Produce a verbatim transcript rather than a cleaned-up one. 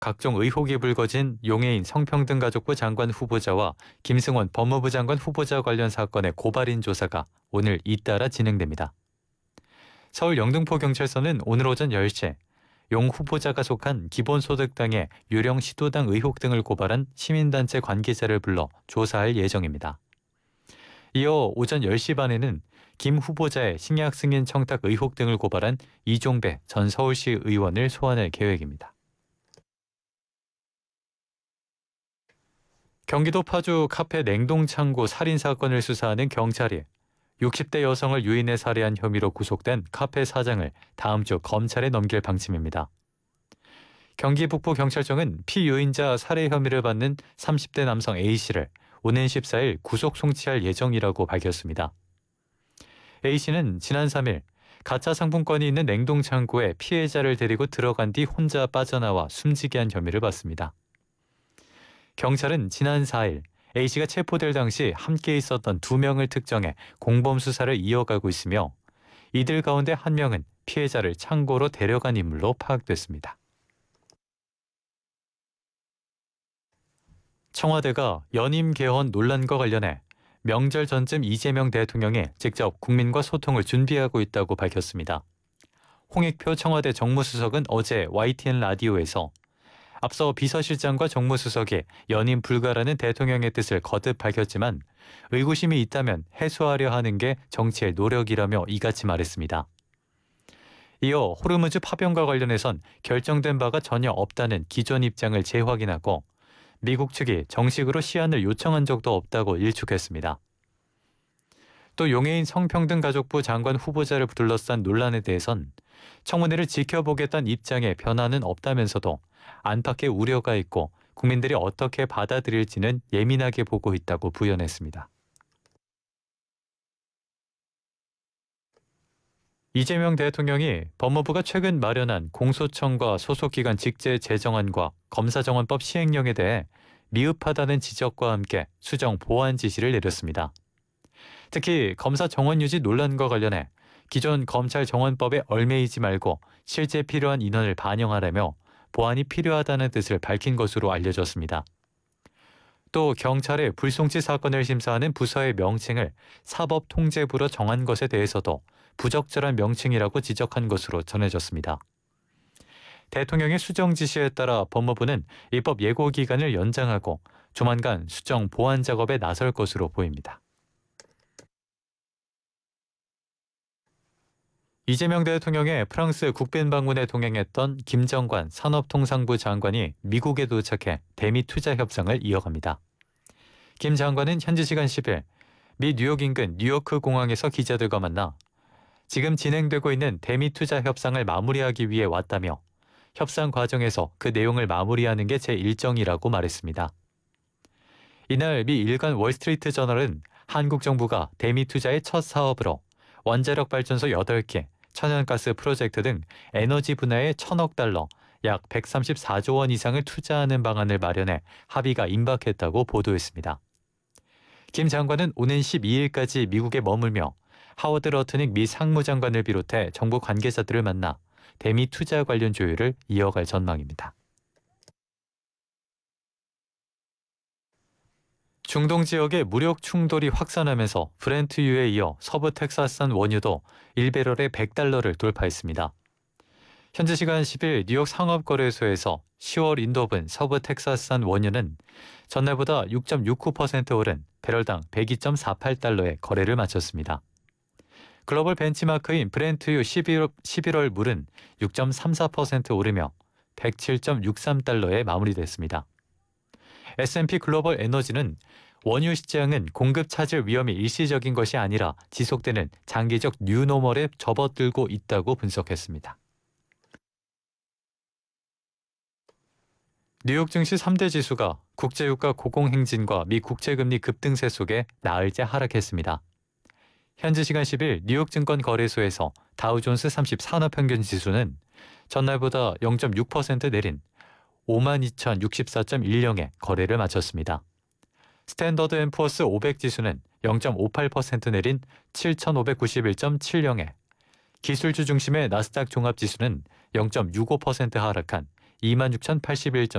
각종 의혹이 불거진 용해인 성평등가족부 장관 후보자와 김승원 법무부 장관 후보자 관련 사건의 고발인 조사가 오늘 잇따라 진행됩니다. 서울 영등포경찰서는 오늘 오전 열 시 용 후보자가 속한 기본소득당의 유령 시도당 의혹 등을 고발한 시민단체 관계자를 불러 조사할 예정입니다. 이어 오전 열 시 반에는 김 후보자의 식약 승인 청탁 의혹 등을 고발한 이종배 전 서울시 의원을 소환할 계획입니다. 경기도 파주 카페 냉동창고 살인 사건을 수사하는 경찰이 육십 대 여성을 유인해 살해한 혐의로 구속된 카페 사장을 다음 주 검찰에 넘길 방침입니다. 경기 북부경찰청은 피유인자 살해 혐의를 받는 삼십 대 남성 A씨를 오는 십사 일 구속 송치할 예정이라고 밝혔습니다. A씨는 지난 삼 일 가짜 상품권이 있는 냉동창고에 피해자를 데리고 들어간 뒤 혼자 빠져나와 숨지게 한 혐의를 받습니다. 경찰은 지난 사 일 A씨가 체포될 당시 함께 있었던 두 명을 특정해 공범 수사를 이어가고 있으며 이들 가운데 한 명은 피해자를 창고로 데려간 인물로 파악됐습니다. 청와대가 연임 개헌 논란과 관련해 명절 전쯤 이재명 대통령이 직접 국민과 소통을 준비하고 있다고 밝혔습니다. 홍익표 청와대 정무수석은 어제 와이티엔 라디오에서 앞서 비서실장과 정무수석이 연임 불가라는 대통령의 뜻을 거듭 밝혔지만 의구심이 있다면 해소하려 하는 게 정치의 노력이라며 이같이 말했습니다. 이어 호르무즈 파병과 관련해선 결정된 바가 전혀 없다는 기존 입장을 재확인하고 미국 측이 정식으로 시한을 요청한 적도 없다고 일축했습니다. 또 용해인 성평등가족부 장관 후보자를 둘러싼 논란에 대해선 청문회를 지켜보겠다는 입장에 변화는 없다면서도 안팎의 우려가 있고 국민들이 어떻게 받아들일지는 예민하게 보고 있다고 부연했습니다. 이재명 대통령이 법무부가 최근 마련한 공소청과 소속기관 직제 제정안과 검사정원법 시행령에 대해 미흡하다는 지적과 함께 수정 보완 지시를 내렸습니다. 특히 검사 정원 유지 논란과 관련해 기존 검찰 정원법에 얽매이지 말고 실제 필요한 인원을 반영하라며 보완이 필요하다는 뜻을 밝힌 것으로 알려졌습니다. 또 경찰의 불송치 사건을 심사하는 부서의 명칭을 사법통제부로 정한 것에 대해서도 부적절한 명칭이라고 지적한 것으로 전해졌습니다. 대통령의 수정 지시에 따라 법무부는 입법 예고 기간을 연장하고 조만간 수정 보완 작업에 나설 것으로 보입니다. 이재명 대통령의 프랑스 국빈 방문에 동행했던 김정관 산업통상부 장관이 미국에 도착해 대미 투자 협상을 이어갑니다. 김 장관은 현지 시간 십 일 미 뉴욕 인근 뉴요크 공항에서 기자들과 만나 지금 진행되고 있는 대미 투자 협상을 마무리하기 위해 왔다며 협상 과정에서 그 내용을 마무리하는 게 제 일정이라고 말했습니다. 이날 미 일간 월스트리트 저널은 한국 정부가 대미 투자의 첫 사업으로 원자력 발전소 여덟 개, 천연가스 프로젝트 등 에너지 분야에 천억 달러, 약 백삼십사조 원 이상을 투자하는 방안을 마련해 합의가 임박했다고 보도했습니다. 김 장관은 오는 십이 일까지 미국에 머물며 하워드 러트닉 미 상무장관을 비롯해 정부 관계자들을 만나 대미 투자 관련 조율을 이어갈 전망입니다. 중동 지역의 무력 충돌이 확산하면서 브렌트유에 이어 서부 텍사스산 원유도 일 배럴에 백 달러를 돌파했습니다. 현지 시간 십 일 뉴욕 상업거래소에서 시월 인도분 서부 텍사스산 원유는 전날보다 육 점 육구 퍼센트 오른 배럴당 백이 점 사팔 달러에 거래를 마쳤습니다. 글로벌 벤치마크인 브렌트유 십일월 물은 육 점 삼사 퍼센트 오르며 백칠 점 육삼 달러에 마무리됐습니다. 에스 앤 피 글로벌 에너지는 원유 시장은 공급 차질 위험이 일시적인 것이 아니라 지속되는 장기적 뉴노멀에 접어들고 있다고 분석했습니다. 뉴욕 증시 삼 대 지수가 국제유가 고공행진과 미 국채금리 급등세 속에 나흘째 하락했습니다. 현지 시간 십 일 뉴욕 증권거래소에서 다우존스 삼십 산업평균 지수는 전날보다 영 점 육 퍼센트 내린 오만 이천육십사 점 일영에 거래를 마쳤습니다. 스탠더드 앤 푸어스 오백 지수는 영 점 오팔 퍼센트 내린 칠천오백구십일 점 칠영에 기술주 중심의 나스닥 종합지수는 영 점 육오 퍼센트 하락한 이만 육천팔십일 점